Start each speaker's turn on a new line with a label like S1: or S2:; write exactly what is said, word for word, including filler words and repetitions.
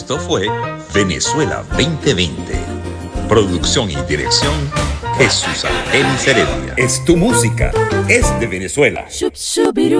S1: Esto fue Venezuela veinte veinte. Producción y dirección, Jesús Ángel Heredia.
S2: Es tu música, es de Venezuela.